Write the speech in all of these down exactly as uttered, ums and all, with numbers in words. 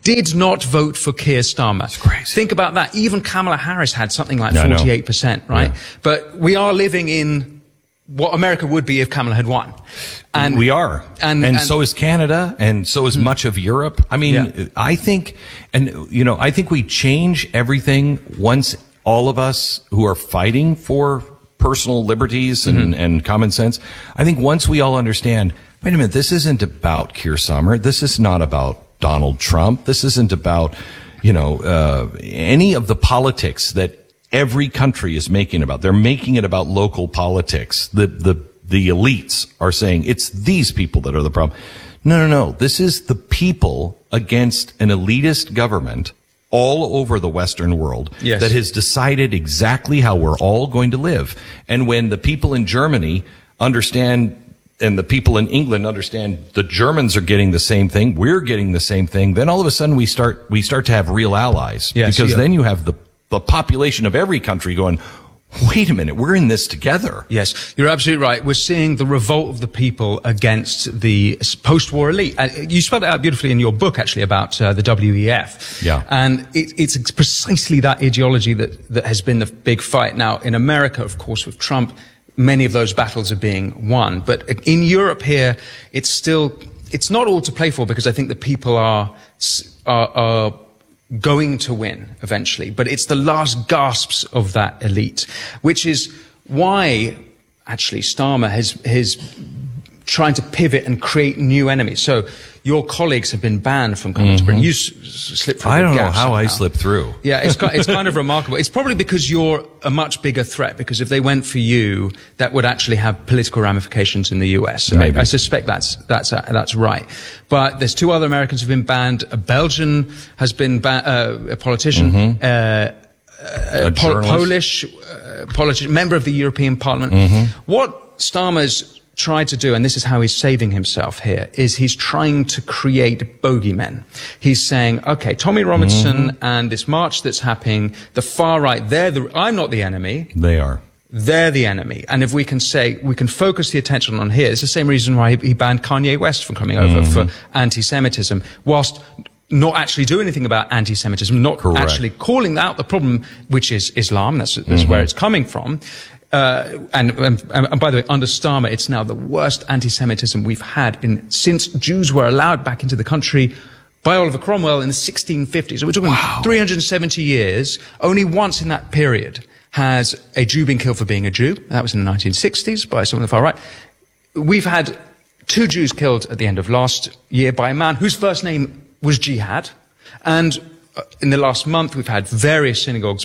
did not vote for Keir Starmer. That's crazy. Think about that. Even Kamala Harris had something like Yeah, forty-eight percent, right? Yeah. But we are living in what America would be if Kamala had won. And we are. And, and, and so is Canada, and so is much of Europe. I mean, yeah. I think, and, you know, I think we change everything once all of us who are fighting for personal liberties and, mm-hmm. and common sense. I think once we all understand, wait a minute, this isn't about Keir Starmer. This is not about Donald Trump. This isn't about, you know, uh, any of the politics that every country is making about. They're making it about local politics. The, the, the elites are saying it's these people that are the problem. No, no, no. This is the people against an elitist government all over the Western world yes. that has decided exactly how we're all going to live. And when the people in Germany understand, and the people in England understand the Germans are getting the same thing, we're getting the same thing, then all of a sudden we start, we start to have real allies. Yes, because yeah. then you have the, the population of every country going, wait a minute, we're in this together. Yes, you're absolutely right. We're seeing the revolt of the people against the post-war elite. Uh, you spelled it out beautifully in your book, actually, about uh, the W E F. Yeah. And it, it's precisely that ideology that, that has been the big fight. Now, in America, of course, with Trump, many of those battles are being won. But in Europe here, it's still, it's not all to play for, because I think the people are, are, are going to win eventually, but it's the last gasps of that elite, which is why actually Starmer has, has trying to pivot and create new enemies. So your colleagues have been banned from coming mm-hmm. to Britain. You s- slipped through. I don't know how somehow. I slipped through. Yeah, it's it's kind of remarkable. It's probably because you're a much bigger threat, because if they went for you, that would actually have political ramifications in the U S. I, I suspect that's that's uh, that's right. But there's two other Americans who've been banned. A Belgian has been banned, uh, a politician, mm-hmm. uh, a, a Pol- Polish uh, politician, member of the European Parliament. Mm-hmm. What Starmer's tried to do, and this is how he's saving himself here, is he's trying to create bogeymen. He's saying, okay, Tommy Robinson mm-hmm. and this march that's happening, the far right, they're the, I'm not the enemy. They are. They're the enemy. And if we can say, we can focus the attention on here, it's the same reason why he banned Kanye West from coming over mm-hmm. for anti-Semitism, whilst not actually doing anything about anti-Semitism, not Correct. actually calling out the problem, which is Islam. That's, that's mm-hmm. where it's coming from. Uh, and, and, and by the way, under Starmer, it's now the worst anti-Semitism we've had in, since Jews were allowed back into the country by Oliver Cromwell in the sixteen fifties. So we're talking wow. three hundred seventy years. Only once in that period has a Jew been killed for being a Jew. That was in the nineteen sixties by someone on the far right. We've had two Jews killed at the end of last year by a man whose first name was Jihad. And in the last month, we've had various synagogues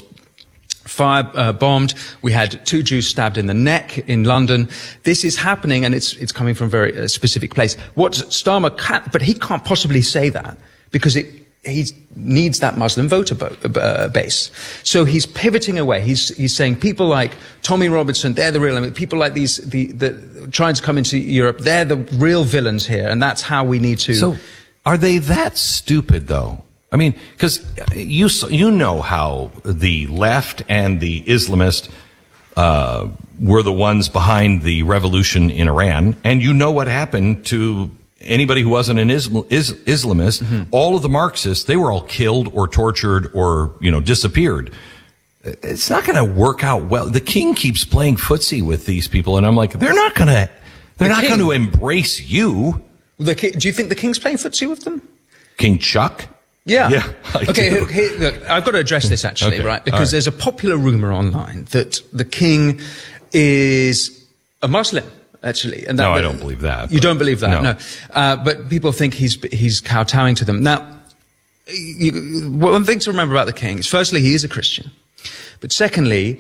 fire uh, bombed. We had two Jews stabbed in the neck in London. This is happening, and it's it's coming from a very uh, specific place. What Starmer can't, but he can't possibly say that, because it he needs that Muslim voter bo- uh, base. So he's pivoting away. He's he's saying people like Tommy Robinson, they're the real enemy. People like these the the trying to come into Europe, they're the real villains here, and that's how we need to. So, are they that stupid though? I mean, because you you know how the left and the Islamist uh, were the ones behind the revolution in Iran, and you know what happened to anybody who wasn't an Islam, is, Islamist. Mm-hmm. All of the Marxists, they were all killed or tortured or, you know, disappeared. It's not going to work out well. The king keeps playing footsie with these people, and I'm like, they're not going to they're the not going to embrace you. The king, do you think the king's playing footsie with them? King Chuck? Yeah. yeah okay, here, here, look, I've got to address this actually, okay. right? Because right. there's a popular rumor online that the king is a Muslim, actually. And that, no, that, I don't believe that. You don't believe that? No. no. Uh, but people think he's, he's kowtowing to them. Now, you, one thing to remember about the king is, firstly, he is a Christian. But secondly,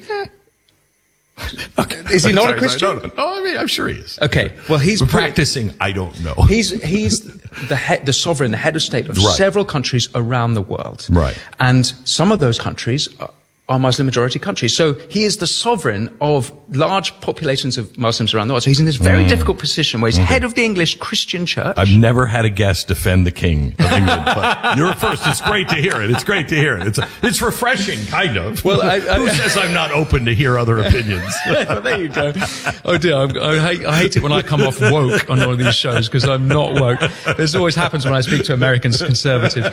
okay. Is he I'm not sorry, a Christian? No, no, no. Oh, I mean, I'm sure he is. Okay. Well, he's practicing. I don't know. He's he's the head, the sovereign, the head of state of right. several countries around the world. Right. And some of those countries are, are Muslim majority countries. So he is the sovereign of large populations of Muslims around the world. So he's in this very mm. difficult position where he's mm-hmm. head of the English Christian church. I've never had a guest defend the king of England, but you're first. It's great to hear it. It's great to hear it. It's, it's refreshing, kind of. Well, I, I, Who says I'm not open to hear other opinions? Well, there you go. Oh dear, I'm, I, hate, I hate it when I come off woke on all of these shows, because I'm not woke. This always happens when I speak to American conservatives.